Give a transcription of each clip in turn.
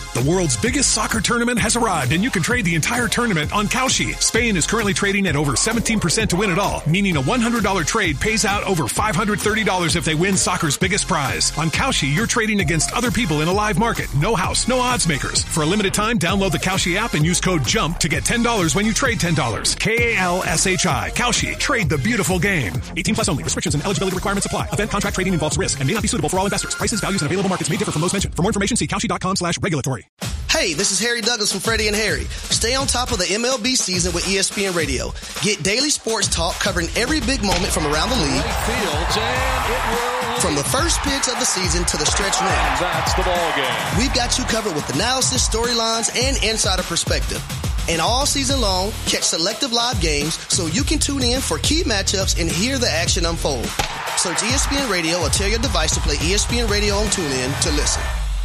The world's biggest soccer tournament has arrived, and you can trade the entire tournament on Kalshi. Spain is currently trading at over 17% to win it all, meaning a $100 trade pays out over $530 if they win soccer's biggest prize. On Kalshi, you're trading against other people in a live market. No house, no odds makers. For a limited time, download the Kalshi app and use code JUMP to get $10 when you trade $10. Kalshi. Kalshi. Trade the beautiful game. 18 plus only. Restrictions and eligibility requirements apply. Event contract trading involves risk and may not be suitable for all investors. Prices, values, and available markets may differ from those mentioned. For more information, see Kalshi.com/regulatory. Hey, this is Harry Douglas from Freddie and Harry. Stay on top of the MLB season with ESPN Radio. Get daily sports talk covering every big moment from around the league. From the first pitch of the season to the stretch run. That's the ball game. We've got you covered with analysis, storylines, and insider perspective. And all season long, catch selective live games so you can tune in for key matchups and hear the action unfold. Search ESPN Radio or tell your device to play ESPN Radio on TuneIn to listen.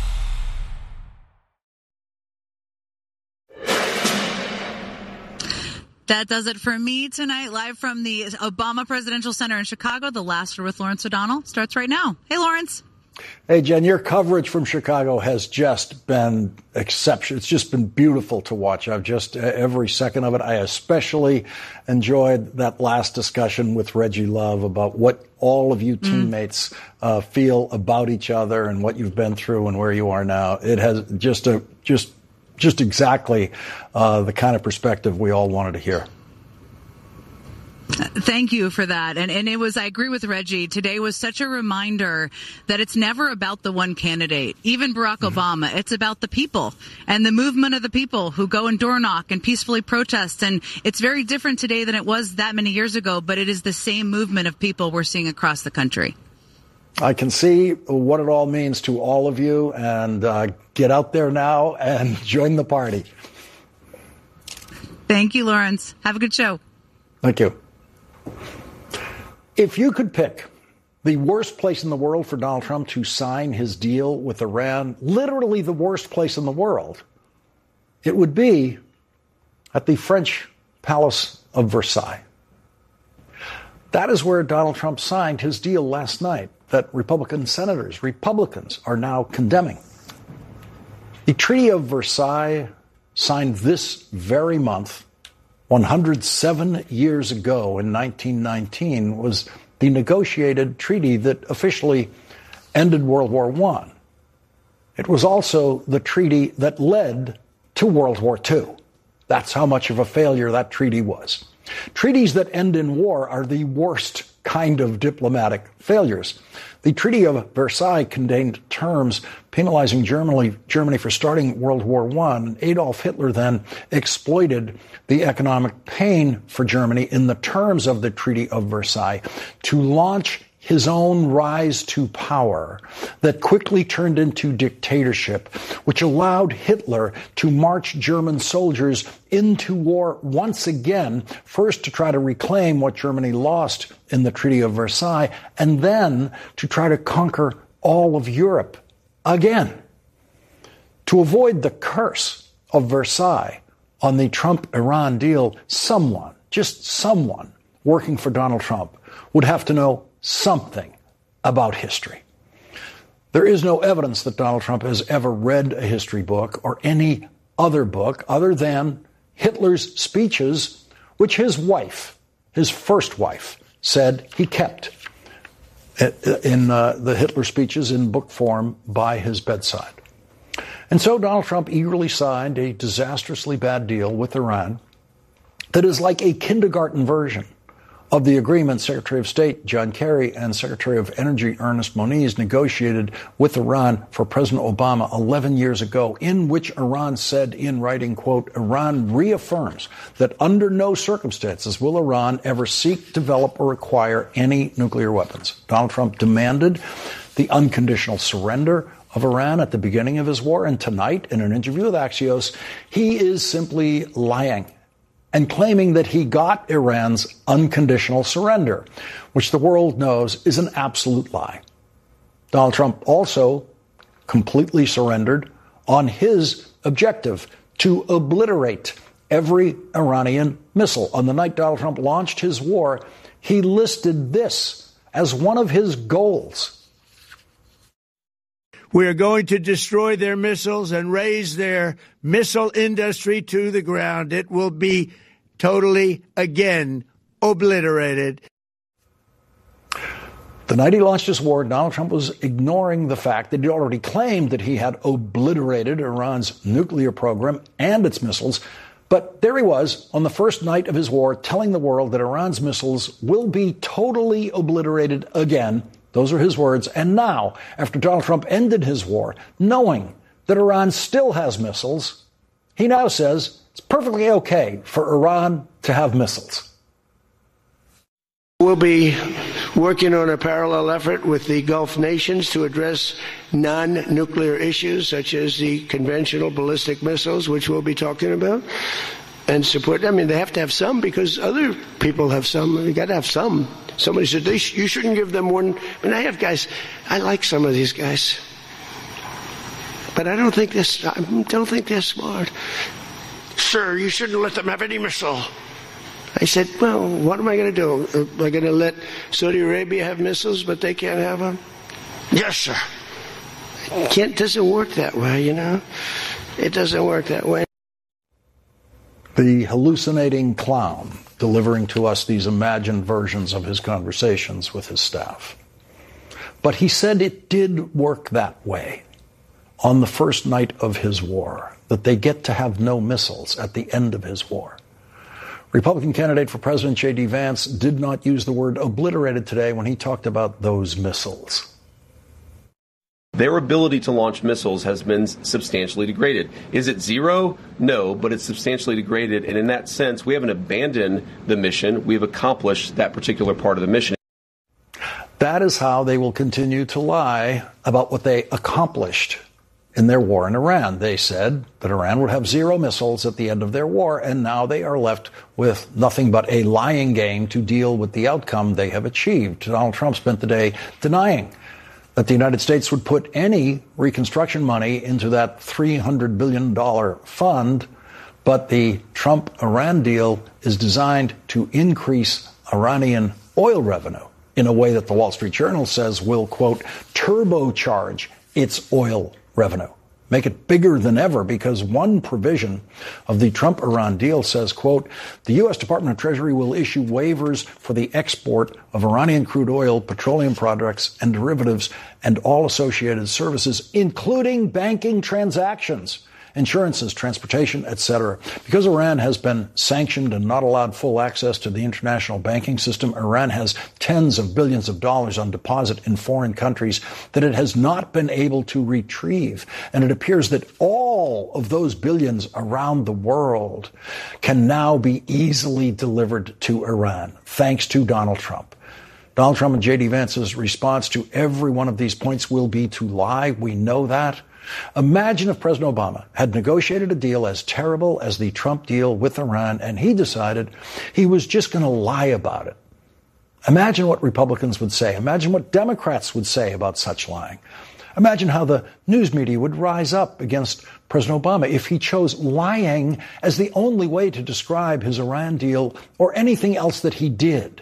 That does it for me tonight, live from the Obama Presidential Center in Chicago. The Last Word with Lawrence O'Donnell starts right now. Hey, Lawrence. Hey, Jen, your coverage from Chicago has just been exceptional. It's just been beautiful to watch. I've just, every second of it, I especially enjoyed that last discussion with Reggie Love about what all of you teammates feel about each other and what you've been through and where you are now. It has just exactly the kind of perspective we all wanted to hear. Thank you for that. And it was, I agree with Reggie, today was such a reminder that it's never about the one candidate, even Barack Obama. It's about the people and the movement of the people who go and door knock and peacefully protest. And it's very different today than it was that many years ago, but it is the same movement of people we're seeing across the country. I can see what it all means to all of you, and get out there now and join the party. Thank you, Lawrence. Have a good show. Thank you. If you could pick the worst place in the world for Donald Trump to sign his deal with Iran, literally the worst place in the world, it would be at the French Palace of Versailles. That is where Donald Trump signed his deal last night that Republicans are now condemning. The Treaty of Versailles, signed this very month, 107 years ago in 1919, was the negotiated treaty that officially ended World War I. It was also the treaty that led to World War II. That's how much of a failure that treaty was. Treaties that end in war are the worst kind of diplomatic failures. The Treaty of Versailles contained terms penalizing Germany for starting World War I. Adolf Hitler then exploited the economic pain for Germany in the terms of the Treaty of Versailles to launch his own rise to power that quickly turned into dictatorship, which allowed Hitler to march German soldiers into war once again, first to try to reclaim what Germany lost in the Treaty of Versailles, and then to try to conquer all of Europe again. To avoid the curse of Versailles on the Trump-Iran deal, someone, just someone, working for Donald Trump would have to know something about history. There is no evidence that Donald Trump has ever read a history book or any other book other than Hitler's speeches, which his wife, his first wife, said he kept in the Hitler speeches in book form by his bedside. And so Donald Trump eagerly signed a disastrously bad deal with Iran that is like a kindergarten version of the agreement Secretary of State John Kerry and Secretary of Energy Ernest Moniz negotiated with Iran for President Obama 11 years ago, in which Iran said in writing, quote, Iran reaffirms that under no circumstances will Iran ever seek, develop, or acquire any nuclear weapons. Donald Trump demanded the unconditional surrender of Iran at the beginning of his war, and tonight, in an interview with Axios, he is simply lying and claiming that he got Iran's unconditional surrender, which the world knows is an absolute lie. Donald Trump also completely surrendered on his objective to obliterate every Iranian missile. On the night Donald Trump launched his war, he listed this as one of his goals. We are going to destroy their missiles and raise their missile industry to the ground. It will be totally, again, obliterated. The night he launched his war, Donald Trump was ignoring the fact that he'd already claimed that he had obliterated Iran's nuclear program and its missiles. But there he was on the first night of his war telling the world that Iran's missiles will be totally obliterated again. Those are his words. And now, after Donald Trump ended his war, knowing that Iran still has missiles, he now says it's perfectly okay for Iran to have missiles. We'll be working on a parallel effort with the Gulf nations to address non-nuclear issues such as the conventional ballistic missiles, which we'll be talking about, and support. I mean, they have to have some because other people have some. You got to have some. Somebody said you shouldn't give them one. And I have guys. I like some of these guys, but I don't think they're smart. Sir, you shouldn't let them have any missile. I said, well, what am I going to do? Am I going to let Saudi Arabia have missiles, but they can't have them? Yes, sir. It doesn't work that way, you know. It doesn't work that way. The hallucinating clown delivering to us these imagined versions of his conversations with his staff. But he said it did work that way on the first night of his war, that they get to have no missiles at the end of his war. Republican candidate for president J.D. Vance did not use the word obliterated today when he talked about those missiles. Their ability to launch missiles has been substantially degraded. Is it zero? No, but it's substantially degraded. And in that sense, we haven't abandoned the mission. We've accomplished that particular part of the mission. That is how they will continue to lie about what they accomplished in their war in Iran. They said that Iran would have zero missiles at the end of their war, and now they are left with nothing but a lying game to deal with the outcome they have achieved. Donald Trump spent the day denying that the United States would put any reconstruction money into that $300 billion fund, but the Trump-Iran deal is designed to increase Iranian oil revenue in a way that the Wall Street Journal says will, quote, turbocharge its oil revenue, make it bigger than ever, because one provision of the Trump-Iran deal says, quote, the U.S. Department of Treasury will issue waivers for the export of Iranian crude oil, petroleum products, and derivatives, and all associated services, including banking transactions, insurances, transportation, etc. Because Iran has been sanctioned and not allowed full access to the international banking system, Iran has tens of billions of dollars on deposit in foreign countries that it has not been able to retrieve. And it appears that all of those billions around the world can now be easily delivered to Iran, thanks to Donald Trump. Donald Trump and J.D. Vance's response to every one of these points will be to lie. We know that. Imagine if President Obama had negotiated a deal as terrible as the Trump deal with Iran, and he decided he was just going to lie about it. Imagine what Republicans would say. Imagine what Democrats would say about such lying. Imagine how the news media would rise up against President Obama if he chose lying as the only way to describe his Iran deal or anything else that he did.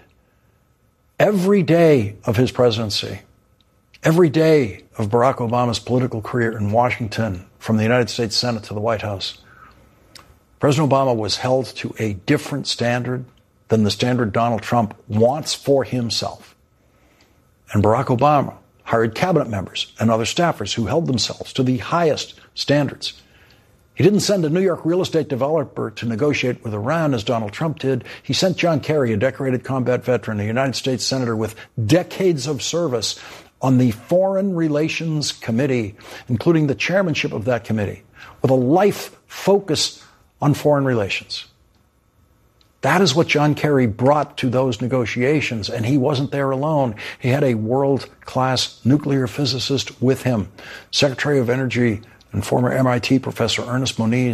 Every day of his presidency, every day of Barack Obama's political career in Washington, from the United States Senate to the White House, President Obama was held to a different standard than the standard Donald Trump wants for himself. And Barack Obama hired cabinet members and other staffers who held themselves to the highest standards. He didn't send a New York real estate developer to negotiate with Iran as Donald Trump did. He sent John Kerry, a decorated combat veteran, a United States senator with decades of service, on the Foreign Relations Committee, including the chairmanship of that committee, with a life focus on foreign relations. That is what John Kerry brought to those negotiations, and he wasn't there alone. He had a world-class nuclear physicist with him, Secretary of Energy and former MIT professor Ernest Moniz,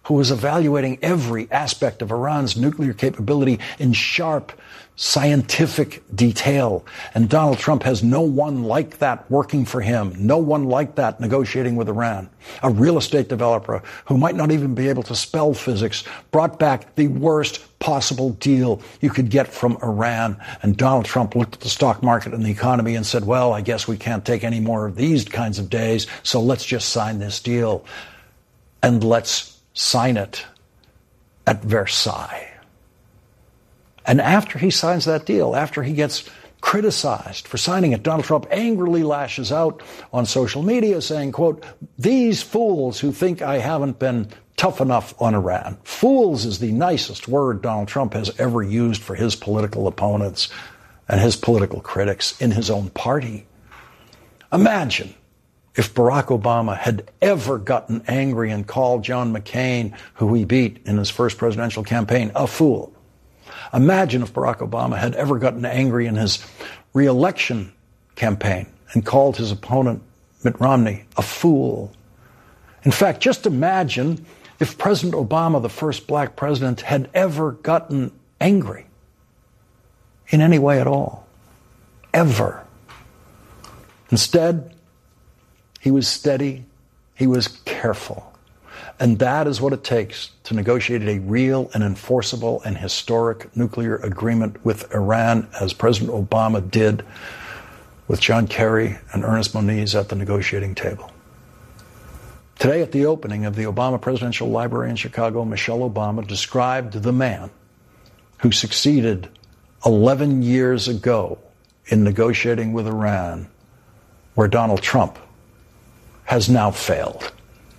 who was evaluating every aspect of Iran's nuclear capability in sharp, scientific detail. And Donald Trump has no one like that working for him, no one like that negotiating with Iran. A real estate developer who might not even be able to spell physics brought back the worst possible deal you could get from Iran. And Donald Trump looked at the stock market and the economy and said, well, I guess we can't take any more of these kinds of days, so let's just sign this deal. And let's sign it at Versailles. And after he signs that deal, after he gets criticized for signing it, Donald Trump angrily lashes out on social media saying, quote, these fools who think I haven't been tough enough on Iran. Fools is the nicest word Donald Trump has ever used for his political opponents and his political critics in his own party. Imagine if Barack Obama had ever gotten angry and called John McCain, who he beat in his first presidential campaign, a fool. Imagine if Barack Obama had ever gotten angry in his re-election campaign and called his opponent, Mitt Romney, a fool. In fact, just imagine if President Obama, the first black president, had ever gotten angry in any way at all. Ever. Instead, he was steady, he was careful. And that is what it takes to negotiate a real and enforceable and historic nuclear agreement with Iran, as President Obama did with John Kerry and Ernest Moniz at the negotiating table. Today, at the opening of the Obama Presidential Library in Chicago, Michelle Obama described the man who succeeded 11 years ago in negotiating with Iran, where Donald Trump has now failed.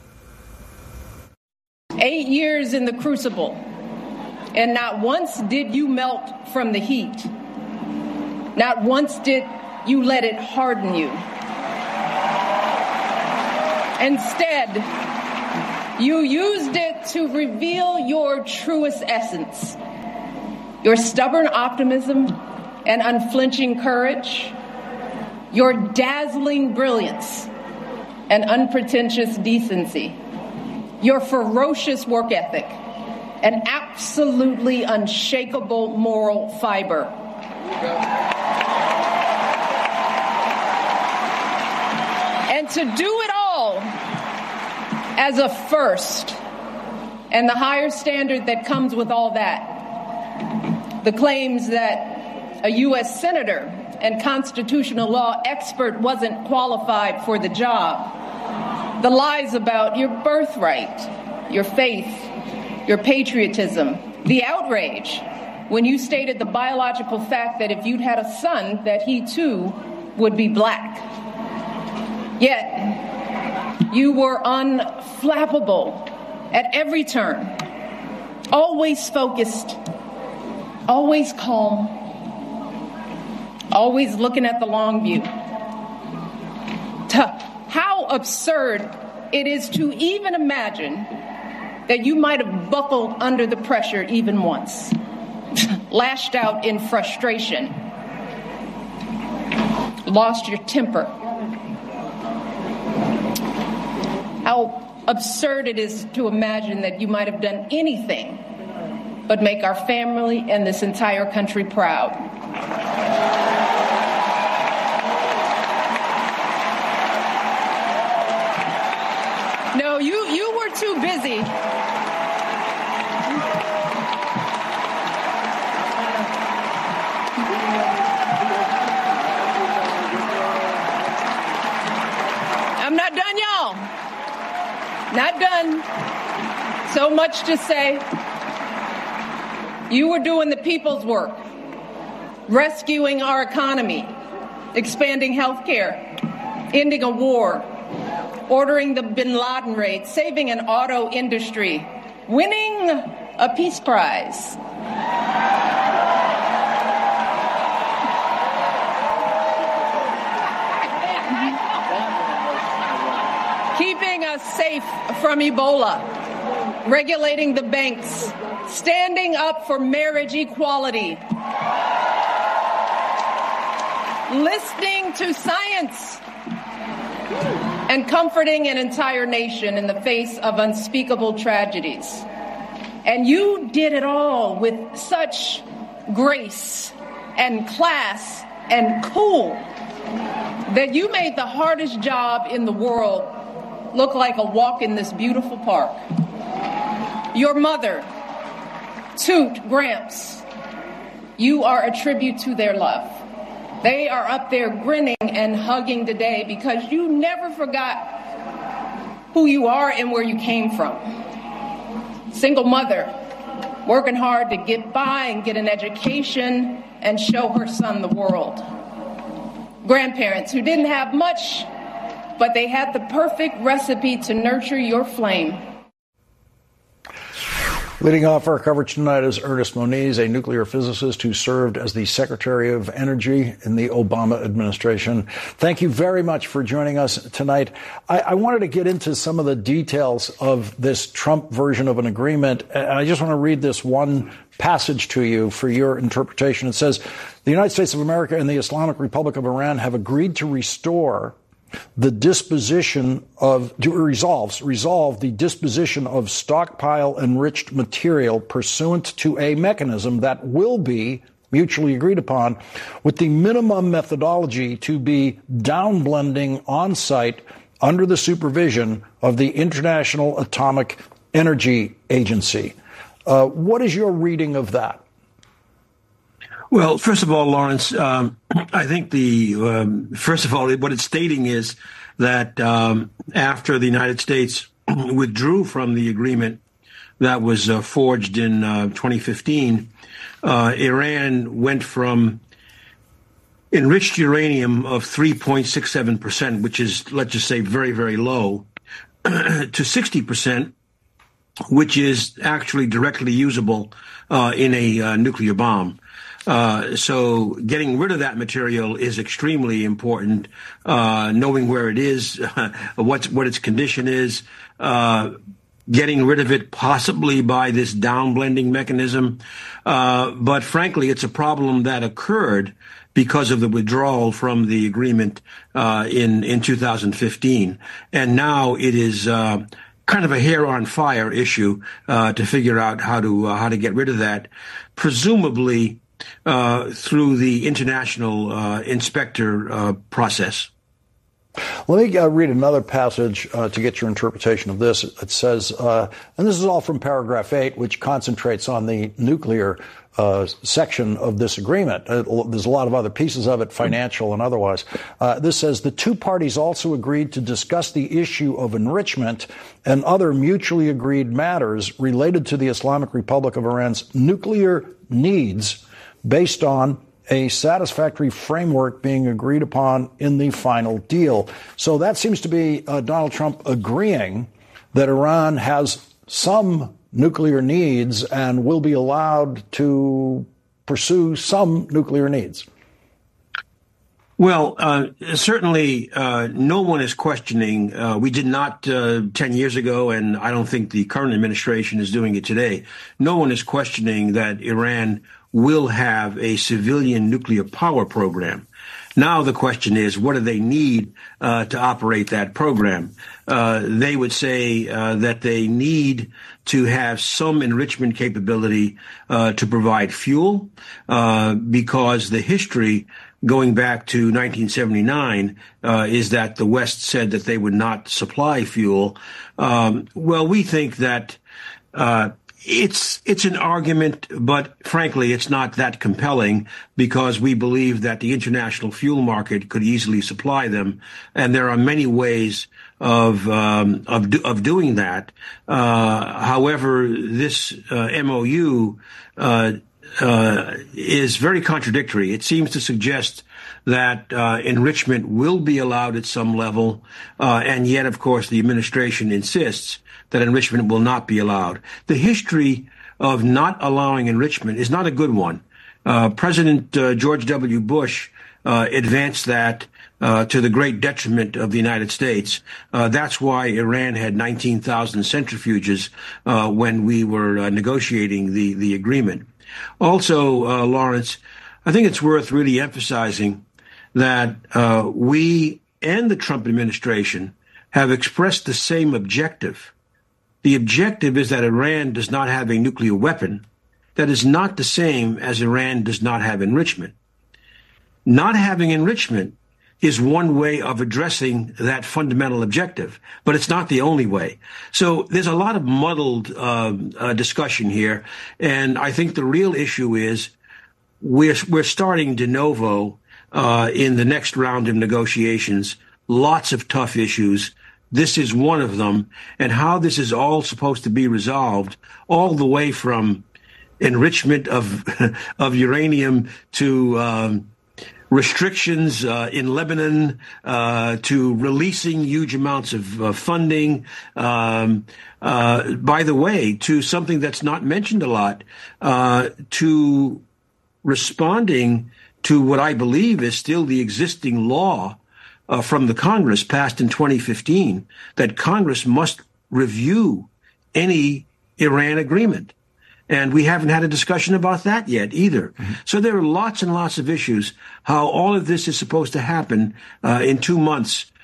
8 years in the crucible, and not once did you melt from the heat. Not once did you let it harden you. Instead, you used it to reveal your truest essence, your stubborn optimism and unflinching courage, your dazzling brilliance and unpretentious decency, your ferocious work ethic, and absolutely unshakable moral fiber. And to do it all as a first, and the higher standard that comes with all that, the claims that a U.S. senator and constitutional law expert wasn't qualified for the job, the lies about your birthright, your faith, your patriotism, the outrage when you stated the biological fact that if you'd had a son, that he too would be black. Yet, you were unflappable at every turn, always focused, always calm, always looking at the long view. How absurd it is to even imagine that you might have buckled under the pressure even once, lashed out in frustration, lost your temper. How absurd it is to imagine that you might have done anything but make our family and this entire country proud. No, you were too busy. I'm not done, y'all. Not done. So much to say. You were doing the people's work, rescuing our economy, expanding health care, ending a war, ordering the Bin Laden raid, saving an auto industry, winning a peace prize. Keeping us safe from Ebola, regulating the banks, standing up for marriage equality, listening to science, and comforting an entire nation in the face of unspeakable tragedies. And you did it all with such grace and class and cool that you made the hardest job in the world look like a walk in this beautiful park. Your mother, Toot, Gramps, you are a tribute to their love. They are up there grinning and hugging today because you never forgot who you are and where you came from. Single mother, working hard to get by and get an education and show her son the world. Grandparents who didn't have much, but they had the perfect recipe to nurture your flame. Leading off our coverage tonight is Ernest Moniz, a nuclear physicist who served as the Secretary of Energy in the Obama administration. Thank you very much for joining us tonight. I wanted to get into some of the details of this Trump version of an agreement, and I just want to read this one passage to you for your interpretation. It says, the United States of America and the Islamic Republic of Iran have agreed to restore the disposition of, resolve the disposition of stockpile enriched material pursuant to a mechanism that will be mutually agreed upon, with the minimum methodology to be downblending on site under the supervision of the International Atomic Energy Agency. What is your reading of that? Well, first of all, Lawrence, I think first of all, what it's stating is that after the United States withdrew from the agreement that was forged in 2015, Iran went from enriched uranium of 3.67%, which is, let's just say, very, very low, to 60%, which is actually directly usable in a nuclear bomb. So getting rid of that material is extremely important. Knowing where it is, what its condition is, getting rid of it possibly by this downblending mechanism. But frankly, it's a problem that occurred because of the withdrawal from the agreement in 2015, and now it is kind of a hair on fire issue to figure out how to get rid of that, presumably through the international inspector process. Let me read another passage to get your interpretation of this. It says, and this is all from paragraph 8, which concentrates on the nuclear section of this agreement. There's a lot of other pieces of it, financial and otherwise. This says, the two parties also agreed to discuss the issue of enrichment and other mutually agreed matters related to the Islamic Republic of Iran's nuclear needs based on a satisfactory framework being agreed upon in the final deal. So that seems to be Donald Trump agreeing that Iran has some nuclear needs and will be allowed to pursue some nuclear needs. Well, certainly no one is questioning. We did not 10 years ago, and I don't think the current administration is doing it today. No one is questioning that Iran will have a civilian nuclear power program. Now the question is, what do they need to operate that program? They would say that they need to have some enrichment capability to provide fuel, because the history going back to 1979 is that the West said that they would not supply fuel. Well, we think that it's an argument, but frankly, it's not that compelling, because we believe that the international fuel market could easily supply them, and there are many ways of doing that. However, this MOU is very contradictory. It seems to suggest that enrichment will be allowed at some level, and yet, of course, the administration insists that enrichment will not be allowed. The history of not allowing enrichment is not a good one. President George W. Bush advanced that to the great detriment of the United States. That's why Iran had 19,000 centrifuges when we were negotiating the agreement. Also, Lawrence, I think it's worth really emphasizing that we and the Trump administration have expressed the same objective. The objective is that Iran does not have a nuclear weapon. That is not the same as Iran does not have enrichment. Not having enrichment is one way of addressing that fundamental objective, but it's not the only way. So there's a lot of muddled discussion here, and I think the real issue is we're starting de novo in the next round of negotiations. Lots of tough issues. This is one of them, and how this is all supposed to be resolved, all the way from enrichment of uranium to restrictions in Lebanon, to releasing huge amounts of funding. By the way, to something that's not mentioned a lot, to responding to what I believe is still the existing law from the Congress passed in 2015, that Congress must review any Iran agreement. And we haven't had a discussion about that yet either. Mm-hmm. So there are lots and lots of issues. How all of this is supposed to happen in 2 months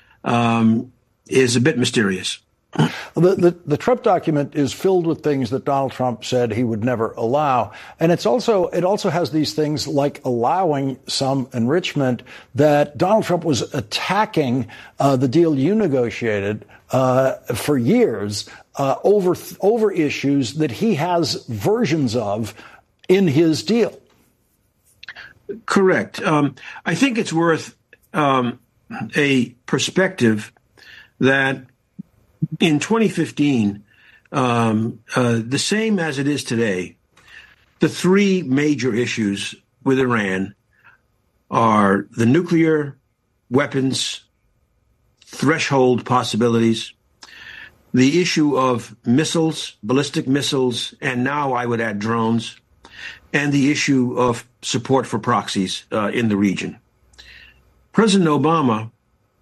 is a bit mysterious. The Trump document is filled with things that Donald Trump said he would never allow. And it also has these things like allowing some enrichment that Donald Trump was attacking the deal you negotiated for years over issues that he has versions of in his deal. Correct. I think it's worth a perspective that in 2015, the same as it is today, the three major issues with Iran are the nuclear weapons threshold possibilities, the issue of missiles, ballistic missiles, and now I would add drones, and the issue of support for proxies in the region. President Obama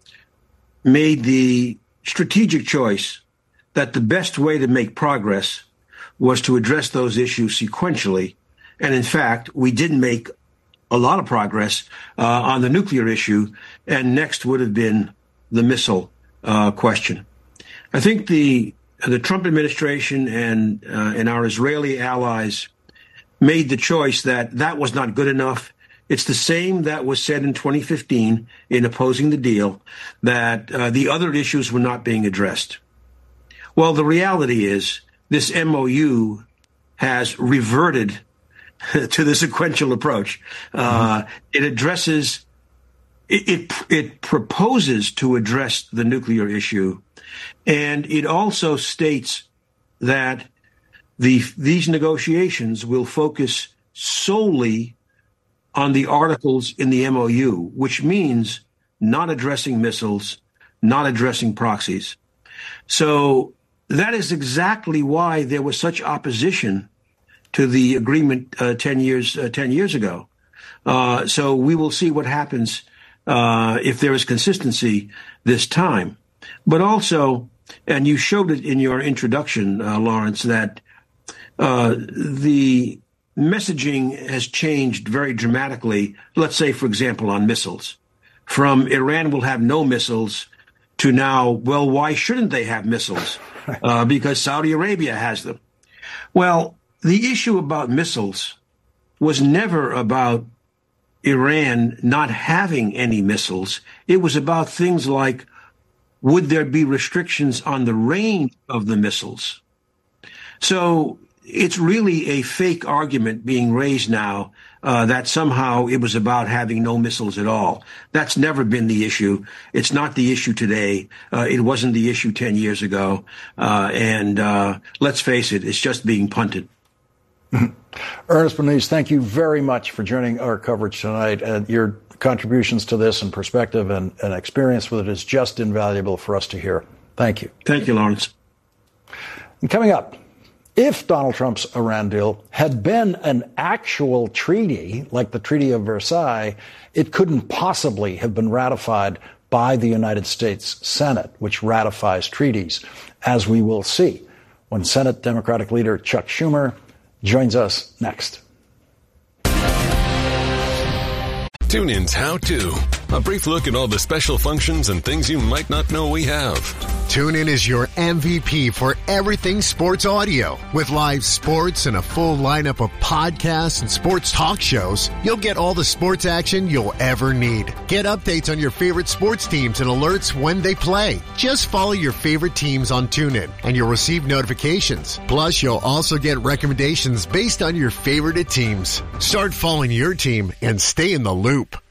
made the strategic choice that the best way to make progress was to address those issues sequentially. And in fact, we didn't make a lot of progress on the nuclear issue, and next would have been the missile question. I think the Trump administration and our Israeli allies made the choice that was not good enough. It's the same that was said in 2015 in opposing the deal, that the other issues were not being addressed. Well, the reality is this MOU has reverted to the sequential approach. It addresses, it proposes to address the nuclear issue, and it also states that these negotiations will focus solely on the articles in the MOU, which means not addressing missiles, not addressing proxies. So that is exactly why there was such opposition to the agreement 10 years ago. So we will see what happens if there is consistency this time. But also, and you showed it in your introduction, Lawrence, that the messaging has changed very dramatically. Let's say, for example, on missiles, from Iran will have no missiles to now, well, why shouldn't they have missiles? Because Saudi Arabia has them. Well, the issue about missiles was never about Iran not having any missiles. It was about things like, would there be restrictions on the range of the missiles? So it's really a fake argument being raised now that somehow it was about having no missiles at all. That's never been the issue. It's not the issue today. It wasn't the issue 10 years ago. And let's face it, it's just being punted. Ernest Moniz, thank you very much for joining our coverage tonight. Your contributions to this and perspective and experience with it is just invaluable for us to hear. Thank you. Thank you, Lawrence. And coming up, if Donald Trump's Iran deal had been an actual treaty, like the Treaty of Versailles, it couldn't possibly have been ratified by the United States Senate, which ratifies treaties, as we will see when Senate Democratic leader Chuck Schumer joins us next. Tune in's How To, a brief look at all the special functions and things you might not know we have. TuneIn is your MVP for everything sports audio. With live sports and a full lineup of podcasts and sports talk shows, you'll get all the sports action you'll ever need. Get updates on your favorite sports teams and alerts when they play. Just follow your favorite teams on TuneIn, and you'll receive notifications. Plus, you'll also get recommendations based on your favorite teams. Start following your team and stay in the loop.